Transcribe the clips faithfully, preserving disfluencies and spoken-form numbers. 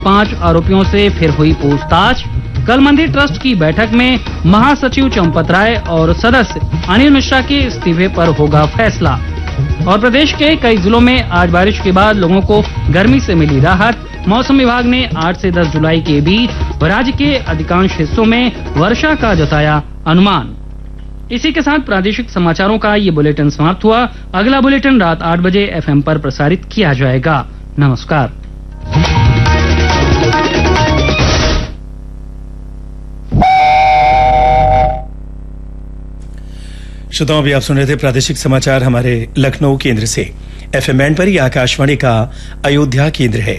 पांच आरोपियों से फिर हुई पूछताछ। कल मंदिर ट्रस्ट की बैठक में महासचिव चंपत राय और सदस्य अनिल मिश्रा के इस्तीफे पर होगा फैसला। और प्रदेश के कई जिलों में आज बारिश के बाद लोगों को गर्मी से मिली राहत। मौसम विभाग ने आठ से दस जुलाई के बीच राज्य के अधिकांश हिस्सों में वर्षा का जताया अनुमान। इसी के साथ प्रादेशिक समाचारों का ये बुलेटिन समाप्त हुआ। अगला बुलेटिन रात आठ बजे एफएम पर प्रसारित किया जाएगा। नमस्कार। श्रोताओं, अभी आप सुन रहे थे प्रादेशिक समाचार हमारे लखनऊ केंद्र से। एफएम बैंड पर यह आकाशवाणी का अयोध्या केंद्र है।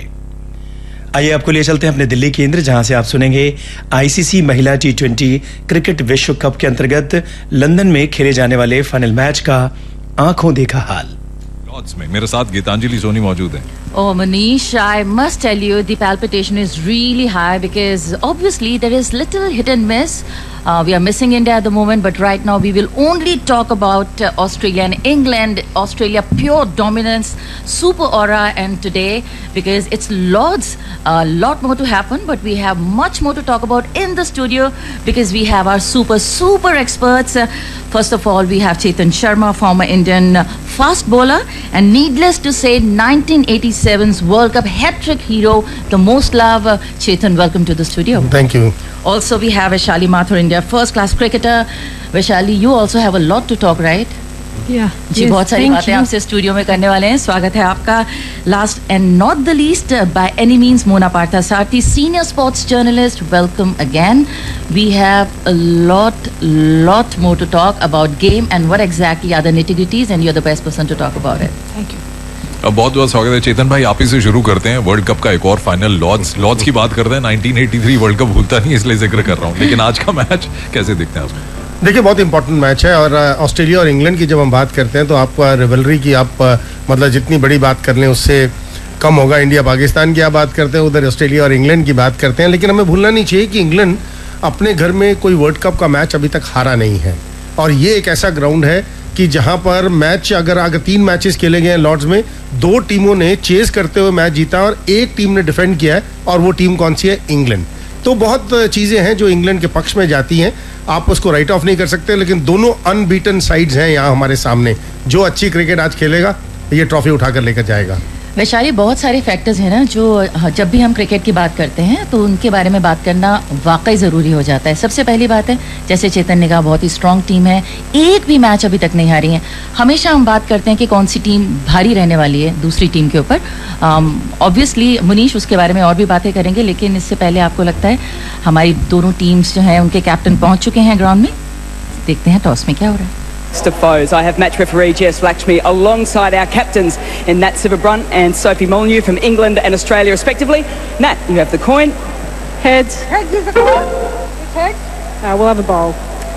आइए आपको ले चलते हैं अपने दिल्ली केंद्र, जहां से आप सुनेंगे आईसीसी महिला टी ट्वेंटी क्रिकेट विश्व कप के अंतर्गत लंदन में खेले जाने वाले फाइनल मैच का आंखों देखा हाल। लॉर्ड्स में मेरे साथ गीतांजलि सोनी मौजूद है। Oh, Manish, I must tell you the palpitation is really high because obviously there is little hit and miss. Uh, we are missing India at the moment, but right now we will only talk about uh, Australia and England. Australia pure dominance, super aura, and today because it's Lords, a lot more to happen, but we have much more to talk about in the studio because we have our super super experts. Uh, first of all, we have Chetan Sharma, former Indian uh, fast bowler, and needless to say, nineteen eighty-seven's World Cup hat-trick hero, the most loved uh, Chetan. Welcome to the studio. Thank you. Also, we have Vaishali Mathur, India first-class cricketer. Vaishali, you also have a lot to talk, right? Yeah. जी, बहुत सारी बातें आपसे studio में करने वाले हैं। स्वागत है आपका। Last and not the least, uh, by any means, Mona Parthasarathy, senior sports journalist. Welcome again. We have a lot, lot more to talk about game and what exactly are the nitty-gritties, and you're the best person to talk about it. Thank you. अब बहुत बहुत स्वागत है चेतन भाई। आप ही से शुरू करते हैं। वर्ल्ड कप का एक और फाइनल, लॉर्ड्स लॉर्ड्स की बात करते हैं। Nineteen eighty three world cup भूलता नहीं, इसलिए जिक्र कर रहा हूँ। लेकिन आज का मैच कैसे देखते हैं आप? देखिए, बहुत इंपॉर्टेंट मैच है और ऑस्ट्रेलिया और इंग्लैंड की जब हम बात करते हैं तो आपका रिवलरी की आप मतलब जितनी बड़ी बात कर लें उससे कम होगा। इंडिया पाकिस्तान की आप बात करते हैं, उधर ऑस्ट्रेलिया और इंग्लैंड की बात करते हैं। लेकिन हमें भूलना नहीं चाहिए कि इंग्लैंड अपने घर में कोई वर्ल्ड कप का मैच अभी तक हारा नहीं है और ये एक ऐसा ग्राउंड है कि जहां पर मैच अगर अगर तीन मैचेस खेले गए हैं लॉर्ड्स में, दो टीमों ने चेस करते हुए मैच जीता और एक टीम ने डिफेंड किया है और वो टीम कौन सी है? इंग्लैंड। तो बहुत चीजें हैं जो इंग्लैंड के पक्ष में जाती हैं, आप उसको राइट ऑफ नहीं कर सकते। लेकिन दोनों अनबीटन साइड्स हैं यहाँ हमारे सामने। जो अच्छी क्रिकेट आज खेलेगा ये ट्रॉफी उठाकर लेकर जाएगा। वैशाली, बहुत सारे फैक्टर्स हैं ना जो जब भी हम क्रिकेट की बात करते हैं तो उनके बारे में बात करना वाकई ज़रूरी हो जाता है। सबसे पहली बात है, जैसे चेतन ने कहा, बहुत ही स्ट्रांग टीम है, एक भी मैच अभी तक नहीं हारी है। हमेशा हम बात करते हैं कि कौन सी टीम भारी रहने वाली है दूसरी टीम के ऊपर। ऑब्वियसली um, मुनीश उसके बारे में और भी बातें करेंगे, लेकिन इससे पहले आपको लगता है हमारी दोनों टीम्स जो हैं उनके कैप्टन पहुँच चुके हैं ग्राउंड में। देखते हैं टॉस में क्या हो रहा है। Of foes. I have match referee Jess Lakshmi alongside our captains in Nat Sivabrunt and Sophie Molyneux from England and Australia respectively. Nat, you have the coin. Heads. Heads is the coin. It's heads. Uh, we'll have a bowl.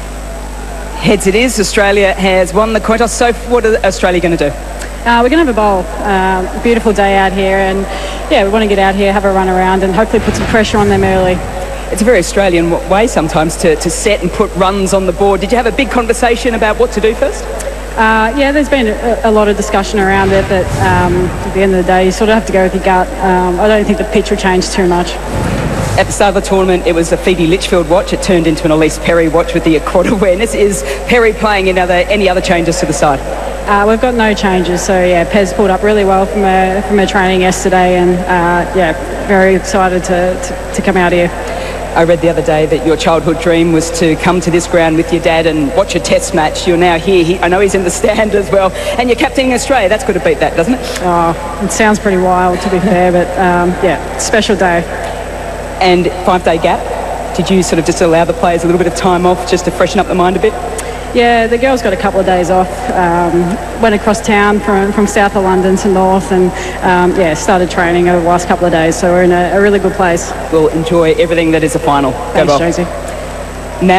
Heads it is. Australia has won the coin toss. So what is Australia going to do? Uh, we're going to have a bowl. Uh, beautiful day out here, and yeah, we want to get out here, have a run around and hopefully put some pressure on them early. It's a very Australian way sometimes to, to set and put runs on the board. Did you have a big conversation about what to do first? Uh, yeah, there's been a, a lot of discussion around it, but um, at the end of the day, you sort of have to go with your gut. Um, I don't think the pitch will change too much. At the start of the tournament, it was a Phoebe Litchfield watch. It turned into an Elise Perry watch with the quad awareness. Is Perry playing in other, any other changes to the side? Uh, we've got no changes, so yeah, Pez pulled up really well from her, from her training yesterday, and uh, yeah, very excited to, to, to come out here. I read the other day that your childhood dream was to come to this ground with your dad and watch a test match. You're now here. He, I know he's in the stand as well. And you're captaining Australia. That's good to beat that, doesn't it? Oh, it sounds pretty wild, to be fair, but um, yeah, special day. And five-day gap. Did you sort of just allow the players a little bit of time off just to freshen up the mind a bit? Yeah, the girls got a couple of days off. Um, went across town from, from south of London to north and um, yeah, started training over the last couple of days. So we're in a, a really good place. We'll enjoy everything that is a final. Thanks, Go well. Josie. Nat,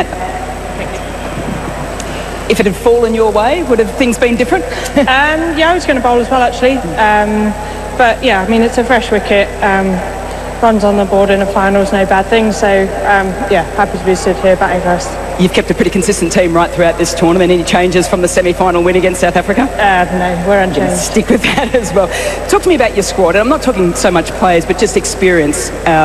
if it had fallen your way, would have things been different? um, yeah, I was going to bowl as well, actually. Um, but yeah, I mean, it's a fresh wicket. Um, runs on the board in a final is no bad thing. So, um, yeah, happy to be stood here batting first. You've kept a pretty consistent team right throughout this tournament. Any changes from the semi-final win against South Africa? Uh, no, we're unchanged. Stick with that as well. Talk to me about your squad. And I'm not talking so much players, but just experience. Uh,